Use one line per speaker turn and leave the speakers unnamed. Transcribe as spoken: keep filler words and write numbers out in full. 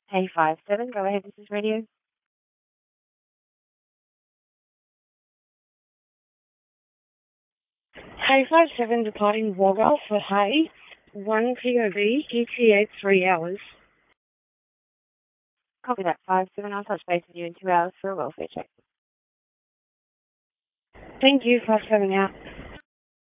Hey, five seven, go ahead, this is radio. Hey, five seven, departing Wagga for Hay, one P O V, E T A three hours. Copy that, five seven, I'll touch base with you in two hours for a welfare check. Thank you, five seven out.